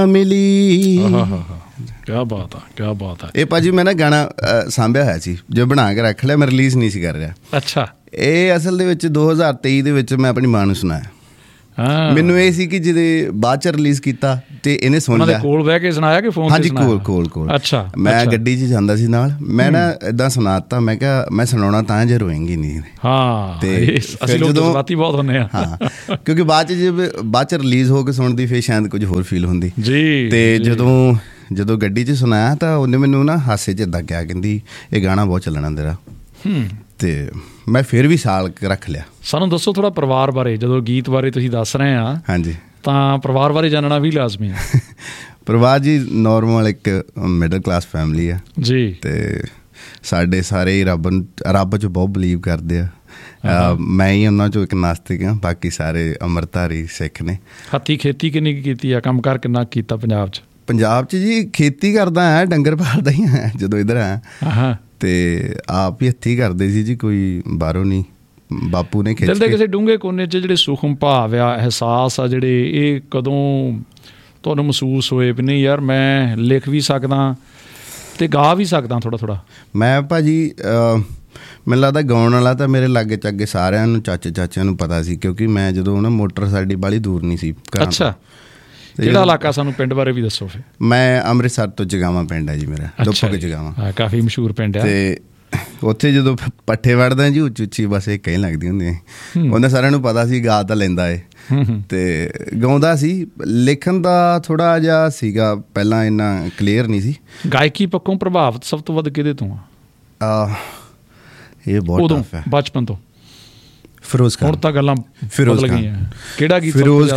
ਮਿਲੀ। ਕਿਆ ਬਾਤ ਆ, ਕਿਆ ਬਾਤ ਆ। ਇਹ ਭਾਜੀ ਮੈਂ ਨਾ ਗਾਣਾ ਸਾਂਭਿਆ ਹੋਇਆ ਸੀ, ਜੋ ਬਣਾ ਕੇ ਰੱਖ ਲਿਆ, ਮੈਂ ਰਿਲੀਜ਼ ਨਹੀਂ ਸੀ ਕਰ ਰਿਹਾ। ਅੱਛਾ। ਇਹ ਅਸਲ ਦੇ ਵਿੱਚ 2023 ਦੇ ਵਿੱਚ ਮੈਂ ਆਪਣੀ ਮਾਂ ਨੂੰ ਸੁਣਾਇਆ। ਮੈਨੂੰ ਇਹ ਸੀ ਕਿ ਜਿਹਦੇ ਬਾਅਦ ਚ ਰਿਲੀਜ਼ ਕੀਤਾ ਤੇ ਇਹਨੇ ਸੁਣ ਲਿਆ। ਕੋਲ ਬਹਿ ਕੇ ਸੁਣਾਇਆ ਕਿ ਫੋਨ ਤੇ? ਹਾਂਜੀ, ਕੋਲ। ਅੱਛਾ। ਮੈਂ ਗੱਡੀ 'ਚ ਜਾਂਦਾ ਸੀ ਨਾਲ, ਮੈਂ ਨਾ ਏਦਾਂ ਸੁਣਾਤਾ, ਮੈਂ ਕਿਹਾ ਮੈਂ ਸੁਣਾਉਣਾ ਤਾਂ ਜੇ ਰੋਏਂਗੀ ਨਹੀਂ। ਹਾਂ, ਤੇ ਅਸੀਂ ਲੋਕ ਜਜ਼ਬਾਤੀ ਬਹੁਤ ਹੁੰਦੇ ਆ। ਹਾਂ, ਕਿਉਂਕਿ ਬਾਅਦ ਚ ਰਿਲੀਜ਼ ਹੋ ਕੇ ਸੁਣਦੀ ਫਿਰ ਸ਼ਾਇਦ ਕੁਝ ਹੋਰ ਫੀਲ ਹੁੰਦੀ ਜੀ। ਤੇ ਜਦੋਂ ਗੱਡੀ 'ਚ ਸੁਣਾਇਆ ਤਾਂ ਉਹਨੇ ਮੈਨੂੰ ਨਾ ਹਾਸੇ 'ਚ ਏਦਾਂ ਕਿਹਾ, ਕਹਿੰਦੀ ਇਹ ਗਾਣਾ ਬਹੁਤ ਚੱਲਣਾ ਤੇਰਾ। ਤੇ ਮੈਂ ਫਿਰ ਵੀ ਸਾਲ ਰੱਖ ਲਿਆ। ਸਾਨੂੰ ਦੱਸੋ ਥੋੜ੍ਹਾ ਪਰਿਵਾਰ ਬਾਰੇ, ਜਦੋਂ ਗੀਤ ਬਾਰੇ ਤੁਸੀਂ ਦੱਸ ਰਹੇ ਆ। ਹਾਂਜੀ। ਤਾਂ ਪਰਿਵਾਰ ਬਾਰੇ ਜਾਣਨਾ ਵੀ ਲਾਜ਼ਮੀ ਹੈ। ਪਰਿਵਾਰ ਜੀ ਨੋਰਮਲ ਇੱਕ ਮਿਡਲ ਕਲਾਸ ਫੈਮਿਲੀ ਆ ਜੀ। ਤੇ ਸਾਡੇ ਸਾਰੇ ਹੀ ਰੱਬ 'ਚ ਬਹੁਤ ਬਿਲੀਵ ਕਰਦੇ ਆ। ਮੈਂ ਹੀ ਉਹਨਾਂ 'ਚੋਂ ਇੱਕ ਨਾਸਤਿਕ ਹਾਂ, ਬਾਕੀ ਸਾਰੇ ਅੰਮ੍ਰਿਤਧਾਰੀ ਸਿੱਖ ਨੇ। ਹੱਥੀਂ ਖੇਤੀ ਕਿੰਨੀ ਕੁ ਕੀਤੀ ਆ, ਕੰਮ ਕਾਰ ਕਿੰਨਾ ਕੀਤਾ ਪੰਜਾਬ 'ਚ? ਪੰਜਾਬ 'ਚ ਜੀ ਖੇਤੀ ਕਰਦਾ ਹੈ, ਡੰਗਰ ਪਾਲਦਾ ਹੀ ਹੈ ਜਦੋਂ ਇੱਧਰ ਆਇਆ। ਤੇ ਆਪ ਹੀ ਹੱਥੀਂ ਕਰਦੇ ਸੀ ਜੀ, ਕੋਈ ਬਾਹਰੋਂ ਨਹੀਂ। ਬਾਪੂ ਨੇ ਦਿਲ ਦੇ ਕਿਸੇ ਡੂੰਘੇ ਕੋਨੇ 'ਚ ਜਿਹੜੇ ਸੂਖਮ ਭਾਵ ਆ, ਅਹਿਸਾਸ ਆ ਜਿਹੜੇ, ਇਹ ਕਦੋਂ ਤੁਹਾਨੂੰ ਮਹਿਸੂਸ ਹੋਏ ਵੀ ਨਹੀਂ ਯਾਰ ਮੈਂ ਲਿਖ ਵੀ ਸਕਦਾ ਤੇ ਗਾ ਵੀ ਸਕਦਾ ਥੋੜ੍ਹਾ? ਮੈਂ ਭਾਜੀ ਮੈਨੂੰ ਲੱਗਦਾ ਗਾਉਣ ਵਾਲਾ ਤਾਂ ਮੇਰੇ ਲਾਗੇ ਚਾਗੇ ਸਾਰਿਆਂ ਨੂੰ, ਚਾਚਿਆਂ ਨੂੰ ਪਤਾ ਸੀ, ਕਿਉਂਕਿ ਮੈਂ ਜਦੋਂ ਨਾ ਮੋਟਰ ਸਾਡੀ ਬਾਹਲੀ ਦੂਰ ਨਹੀਂ ਸੀ। ਅੱਛਾ। ਕਿਹੜਾ ਇਲਾਕਾ, ਸਾਨੂੰ ਪਿੰਡ ਬਾਰੇ ਵੀ ਦੱਸੋ ਫਿਰ। ਮੈਂ ਅੰਮ੍ਰਿਤਸਰ ਤੋਂ ਜਗਾਵਾਂ ਪਿੰਡ ਹੈ ਜੀ ਮੇਰਾ, ਲੋਪਕ ਜਗਾਵਾਂ। ਕਾਫੀ ਮਸ਼ਹੂਰ ਪਿੰਡ ਆ। ਤੇ ਉੱਥੇ ਜਦੋਂ ਪੱਠੇ ਵੜਦਾ ਜੀ ਉੱਚੀ ਬਸ ਇਹ ਕਹੀ ਲੱਗਦੀ ਹੁੰਦੀ। ਉਹਨਾਂ ਸਾਰਿਆਂ ਨੂੰ ਪਤਾ ਸੀ ਗਾ ਤਾਂ ਲੈਂਦਾ ਏ ਤੇ ਗਾਉਂਦਾ ਸੀ। ਲਿਖਣ ਦਾ ਥੋੜ੍ਹਾ ਜਿਹਾ ਸੀਗਾ ਪਹਿਲਾਂ, ਇੰਨਾ ਕਲੀਅਰ ਨਹੀਂ ਸੀ। ਗਾਇਕੀ ਪੱਖੋਂ ਪ੍ਰਭਾਵਿਤ ਸਭ ਤੋਂ ਵੱਧ ਕਿਹਦੇ ਤੋਂ ਆ? ਇਹ ਬਹੁਤ ਟਫ ਹੈ। ਬਚਪਨ ਤੋਂ? ਫਿਰੋਜ਼ ਖਾਨ। ਹੁਣ ਤਾਂ ਗੱਲਾਂ ਫਿਰੋਜ਼ ਖਾਨ। ਕਿਹੜਾ ਗੀਤ?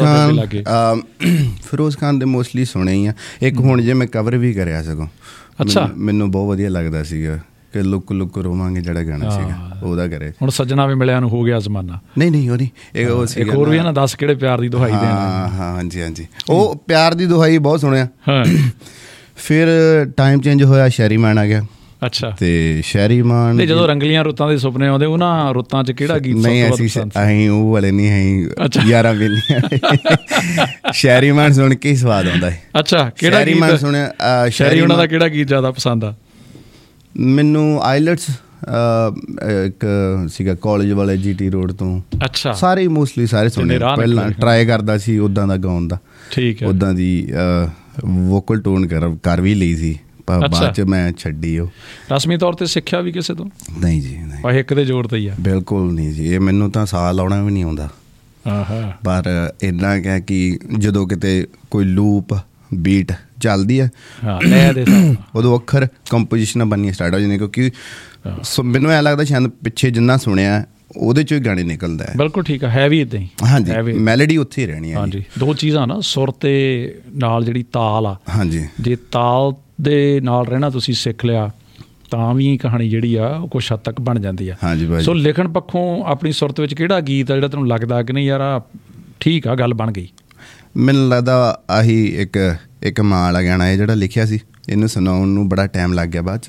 ਫਿਰੋਜ਼ ਖਾਨ ਦੇ ਮੋਸਟਲੀ ਸੁਣੇ ਹੀ ਆ। ਇੱਕ ਹੁਣ ਜੇ ਮੈਂ ਕਵਰ ਵੀ ਕਰਿਆ ਸਗੋਂ। ਅੱਛਾ। ਮੈਨੂੰ ਬਹੁਤ ਵਧੀਆ ਲੱਗਦਾ ਸੀਗਾ ਕਿ ਲੁੱਕ ਲੁੱਕ ਰੋਵਾਂਗੇ, ਜਿਹੜਾ ਗਾਣਾ ਸੀਗਾ ਉਹਦਾ ਕਰੇ। ਹੁਣ ਸੱਜਣਾ ਵੀ ਮਿਲਿਆ ਨੂੰ ਹੋ ਗਿਆ ਜ਼ਮਾਨਾ। ਨਹੀਂ ਉਹ ਨਹੀਂ, ਉਹ ਸੀ ਹੋਰ ਵੀ ਹੈ ਨਾ, ਦੱਸ ਕਿਹੜੇ ਪਿਆਰ ਦੀ ਦੁਹਾਈ ਦੇਣ। ਹਾਂਜੀ। ਉਹ ਪਿਆਰ ਦੀ ਦੁਹਾਈ ਬਹੁਤ ਸੁਣਿਆ। ਫਿਰ ਟਾਈਮ ਚੇਂਜ ਹੋਇਆ, ਸ਼ਹਿਰੀ ਮਾਨ ਆ ਗਿਆ। ਅੱਛਾ। ਤੇ ਸ਼ਹਿਰੀ ਮਾਨ ਜਦੋਂ ਰੰਗਲੀਆਂ ਰੁੱਤਾਂ ਦੇ ਸੁਪਨੇ ਆਉਂਦੇ, ਉਹਨਾਂ ਰੁੱਤਾਂ 'ਚ ਕਿਹੜਾ ਗੀਤ? ਨਹੀਂ, ਅਸੀਂ ਉਹ ਵਾਲੇ ਨਹੀਂ, ਅਸੀਂ ਯਾਰਾਂ ਵੇਲੀਆਂ। ਸ਼ਹਿਰੀ ਮਾਨ ਸੁਣ ਕੇ ਹੀ ਸਵਾਦ ਆਉਂਦਾ ਹੈ। ਅੱਛਾ। ਕਿਹੜਾ ਸ਼ਹਿਰੀ ਮਾਨ ਸੁਣਿਆ? ਸ਼ਹਿਰੀ ਉਹਨਾਂ ਦਾ ਕਿਹੜਾ ਗੀਤ ਜ਼ਿਆਦਾ ਪਸੰਦ ਆ? ਮੈਨੂੰ ਆਈਲੈਟਸ ਇੱਕ ਸੀਗਾ ਕਾਲਜ ਵਾਲੇ GT ਰੋਡ ਤੋਂ। ਅੱਛਾ। ਸਾਰੇ ਮੋਸਟਲੀ ਸਾਰੇ ਸੁਣੇ। ਪਹਿਲਾਂ ਟਰਾਈ ਕਰਦਾ ਸੀ ਉੱਦਾਂ ਦਾ ਗਾਉਣ ਦਾ। ਠੀਕ ਹੈ। ਉੱਦਾਂ ਦੀ ਵੋਕਲ ਟੋਨ ਕਰ ਵੀ ਲਈ ਸੀ, ਪਰ ਬਾਅਦ 'ਚ ਮੈਂ ਛੱਡੀ ਉਹ। ਰਸਮੀ ਤੌਰ 'ਤੇ ਸਿੱਖਿਆ ਵੀ ਕਿਸੇ ਤੋਂ? ਨਹੀਂ ਜੀ, ਨਹੀਂ। ਇੱਕ ਦੇ ਜ਼ੋਰ 'ਤੇ ਹੀ ਆ? ਬਿਲਕੁਲ ਨਹੀਂ ਜੀ, ਇਹ ਮੈਨੂੰ ਤਾਂ ਸਾਹ ਲਾਉਣਾ ਵੀ ਨਹੀਂ ਆਉਂਦਾ। ਪਰ ਇੰਨਾ ਕਿਹਾ ਕਿ ਜਦੋਂ ਕਿਤੇ ਕੋਈ ਲੂਪ ਬੀਟ ਚੱਲਦੀ ਹੈ ਉਦੋਂ ਅੱਖਰ ਕੰਪੋਜੀਸ਼ਨਾਂ ਬਣਨੀਆਂ ਸਟਾਰਟ ਹੋ ਜਾਂਦੀਆਂ, ਕਿਉਂਕਿ ਮੈਨੂੰ ਐਂ ਲੱਗਦਾ ਸ਼ਾਇਦ ਪਿੱਛੇ ਜਿੰਨਾ ਸੁਣਿਆ ਉਹਦੇ 'ਚੋਂ ਹੀ ਗਾਣੇ ਨਿਕਲਦਾ ਹੈ। ਬਿਲਕੁਲ ਠੀਕ ਆ, ਹੈ ਵੀ ਇੱਦਾਂ ਹੀ। ਹਾਂਜੀ, ਮੈਲੋਡੀ ਉੱਥੇ ਹੀ ਰਹਿਣੀ ਹੈ। ਹਾਂਜੀ। ਦੋ ਚੀਜ਼ਾਂ ਨਾ, ਸੁਰ ਤੇ ਨਾਲ ਜਿਹੜੀ ਤਾਲ ਆ। ਹਾਂਜੀ। ਜੇ ਤਾਲ ਦੇ ਨਾਲ ਰਹਿਣਾ ਤੁਸੀਂ ਸਿੱਖ ਲਿਆ ਤਾਂ ਵੀ ਕਹਾਣੀ ਜਿਹੜੀ ਆ ਉਹ ਕੁਛ ਹੱਦ ਤੱਕ ਬਣ ਜਾਂਦੀ ਆ। ਹਾਂਜੀ ਭਾਈ। ਸੋ ਲਿਖਣ ਪੱਖੋਂ ਆਪਣੀ ਸੁਰਤ ਵਿੱਚ ਕਿਹੜਾ ਗੀਤ ਆ ਜਿਹੜਾ ਤੈਨੂੰ ਲੱਗਦਾ ਕਿ ਨਹੀਂ ਯਾਰ ਆ ਠੀਕ ਆ, ਗੱਲ ਬਣ ਗਈ? ਮੈਨੂੰ ਲੱਗਦਾ ਆਹੀ ਇੱਕ ਮਾਂ ਵਾਲਾ ਗਾਣਾ ਹੈ ਜਿਹੜਾ ਲਿਖਿਆ ਸੀ, ਇਹਨੂੰ ਸੁਣਾਉਣ ਨੂੰ ਬੜਾ ਟਾਈਮ ਲੱਗ ਗਿਆ ਬਾਅਦ 'ਚ।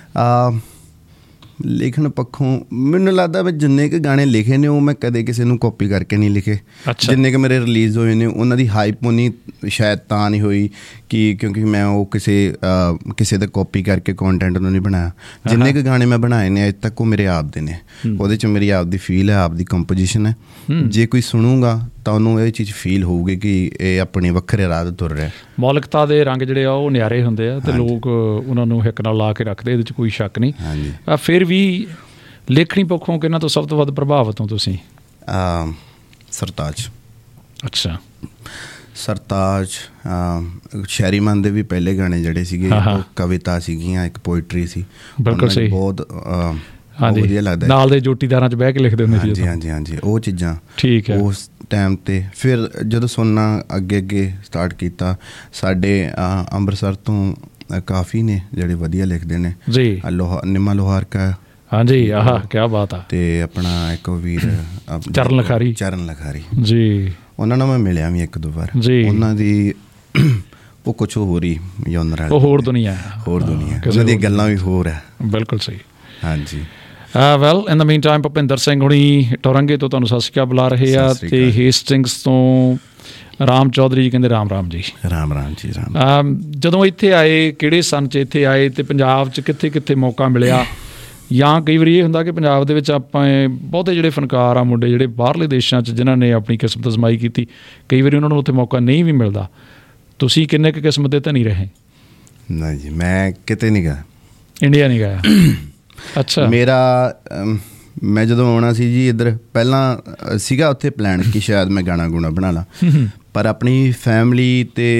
ਲਿਖਣ ਪੱਖੋਂ ਮੈਨੂੰ ਲੱਗਦਾ ਮੈਂ ਜਿੰਨੇ ਕੁ ਗਾਣੇ ਲਿਖੇ ਨੇ ਉਹ ਮੈਂ ਕਦੇ ਕਿਸੇ ਨੂੰ ਕਾਪੀ ਕਰਕੇ ਨਹੀਂ ਲਿਖੇ। ਜਿੰਨੇ ਕੁ ਮੇਰੇ ਰਿਲੀਜ਼ ਹੋਏ ਨੇ ਉਹਨਾਂ ਦੀ ਹਾਈਪ ਉਨੀ ਸ਼ਾਇਦ ਤਾਂ ਨਹੀਂ ਹੋਈ ਕਿ ਕਿਉਂਕਿ ਮੈਂ ਉਹ ਕਿਸੇ ਦਾ ਕਾਪੀ ਕਰਕੇ ਕੰਟੈਂਟ ਨੂੰ ਨਹੀਂ ਬਣਾਇਆ। ਜਿੰਨੇ ਕੁ ਗਾਣੇ ਮੈਂ ਬਣਾਏ ਨੇ ਅੱਜ ਤੱਕ ਉਹ ਮੇਰੇ ਆਪ ਦੇ ਨੇ। ਉਹਦੇ 'ਚ ਮੇਰੀ ਆਪ ਦੀ ਫੀਲ ਹੈ, ਆਪ ਦੀ ਕੰਪੋਜੀਸ਼ਨ ਹੈ। ਜੇ ਕੋਈ ਸੁਣੂਗਾ ਤਾਂ ਉਹਨੂੰ ਇਹ ਚੀਜ਼ ਫੀਲ ਹੋਊਗੀ ਕਿ ਇਹ ਆਪਣੇ ਵੱਖਰੇ ਰਾਹ 'ਤੇ ਤੁਰ ਰਿਹਾ। ਮੌਲਿਕਤਾ ਦੇ ਰੰਗ ਜਿਹੜੇ ਆ ਉਹ ਨਿਆਰੇ ਹੁੰਦੇ ਆ ਤੇ ਲੋਕ ਉਹਨਾਂ ਨੂੰ ਹਿੱਕ ਨਾਲ ਲਾ ਕੇ ਰੱਖਦੇ, ਇਹਦੇ 'ਚ ਕੋਈ ਸ਼ੱਕ ਨਹੀਂ। ਹਾਂਜੀ। ਫਿਰ ਵੀ ਲੇਖਣੀ ਪੱਖੋਂ ਕਿਹਨਾਂ ਤੋਂ ਸਭ ਤੋਂ ਵੱਧ ਪ੍ਰਭਾਵਿਤ ਹੋ ਤੁਸੀਂ? ਸਰਤਾਜ। ਅੱਛਾ। ਸਰਤਾਜ। ਸ਼ਹਿਰੀ ਮਾਨ ਦੇ ਵੀ ਪਹਿਲੇ ਗਾਣੇ ਜਿਹੜੇ ਸੀਗੇ ਉਹ ਕਵਿਤਾ ਸੀਗੀਆਂ, ਇੱਕ ਪੋਇਟਰੀ ਸੀ। ਬਿਲਕੁਲ ਸਹੀ। ਬਹੁਤ ਵਧੀਆ ਲੱਗਦਾ। ਨਾਲ ਦੇ ਜੋਟੀਦਾਰਾਂ 'ਚ ਬਹਿ ਕੇ ਲਿਖਦੇ ਹੁੰਦੇ ਸੀ। ਹਾਂਜੀ ਉਹ ਚੀਜ਼ਾਂ ਠੀਕ ਹੈ ਉਸ ਟਾਈਮ 'ਤੇ। ਫਿਰ ਜਦੋਂ ਸੁਣਨਾ ਅੱਗੇ ਸਟਾਰਟ ਕੀਤਾ, ਸਾਡੇ ਅੰਮ੍ਰਿਤਸਰ ਤੋਂ ਕਾਫੀ ਨੇ ਜਿਹੜੇ ਵਧੀਆ ਲਿਖਦੇ ਨੇ ਜੀ। ਨਿੰਮਾ ਲੋਹਾਰਕਾ। ਹਾਂਜੀ। ਕਿਆ ਬਾਤ ਆ। ਤੇ ਆਪਣਾ ਇੱਕ ਵੀਰ ਚਰਨ ਲਖਾਰੀ ਜੀ, ਉਹਨਾਂ ਨਾਲ ਮੈਂ ਮਿਲਿਆ ਵੀ ਇੱਕ ਦੋ ਵਾਰ ਜੀ। ਉਹਨਾਂ ਦੀ ਉਹ ਕੁਛ ਹੋਰ ਹੀ ਯੋਨਰ, ਹੋਰ ਦੁਨੀਆ ਉਹਨਾਂ ਦੀਆਂ ਗੱਲਾਂ ਵੀ ਹੋਰ ਹੈ। ਬਿਲਕੁਲ ਸਹੀ। ਹਾਂਜੀ। ਵੈਲ ਇਨ ਦਾ ਮੀਨ ਟਾਈਮ ਭੁਪਿੰਦਰ ਸਿੰਘ ਹੁਣੀ ਟੋਰੰਗੇ ਤੋਂ ਤੁਹਾਨੂੰ ਸਤਿ ਸ਼੍ਰੀ ਅਕਾਲ ਬੁਲਾ ਰਹੇ ਆ, ਅਤੇ ਹੇਸਟਿੰਗਸ ਤੋਂ ਰਾਮ ਚੌਧਰੀ ਜੀ ਕਹਿੰਦੇ ਰਾਮ ਰਾਮ ਜੀ। ਰਾਮ ਰਾਮ ਜੀ। ਰਾਮ। ਜਦੋਂ ਇੱਥੇ ਆਏ, ਕਿਹੜੇ ਸਨ 'ਚ ਇੱਥੇ ਆਏ, ਅਤੇ ਪੰਜਾਬ 'ਚ ਕਿੱਥੇ ਕਿੱਥੇ ਮੌਕਾ ਮਿਲਿਆ? ਜਾਂ ਕਈ ਵਾਰੀ ਇਹ ਹੁੰਦਾ ਕਿ ਪੰਜਾਬ ਦੇ ਵਿੱਚ ਆਪਾਂ ਬਹੁਤੇ ਜਿਹੜੇ ਫਨਕਾਰ ਆ ਮੁੰਡੇ ਜਿਹੜੇ ਬਾਹਰਲੇ ਦੇਸ਼ਾਂ 'ਚ ਜਿਨ੍ਹਾਂ ਨੇ ਆਪਣੀ ਕਿਸਮਤ ਅਜ਼ਮਾਈ ਕੀਤੀ, ਕਈ ਵਾਰੀ ਉਹਨਾਂ ਨੂੰ ਉੱਥੇ ਮੌਕਾ ਨਹੀਂ ਵੀ ਮਿਲਦਾ। ਤੁਸੀਂ ਕਿੰਨੇ ਕੁ ਕਿਸਮਤ ਦੇ ਧਨੀ ਰਹੇ? ਨਹੀਂ ਜੀ, ਮੈਂ ਕਿਤੇ ਨਹੀਂ ਗਿਆ, ਇੰਡੀਆ ਨਹੀਂ ਗਿਆ। ਅੱਛਾ। ਮੈਂ ਜਦੋਂ ਆਉਣਾ ਸੀ ਜੀ ਇੱਧਰ, ਪਹਿਲਾਂ ਸੀਗਾ ਉੱਥੇ ਪਲਾਨ ਕਿ ਸ਼ਾਇਦ ਮੈਂ ਗਾਣਾ ਗੁਣਾ ਬਣਾ ਲਾਂ, ਪਰ ਆਪਣੀ ਫੈਮਿਲੀ ਅਤੇ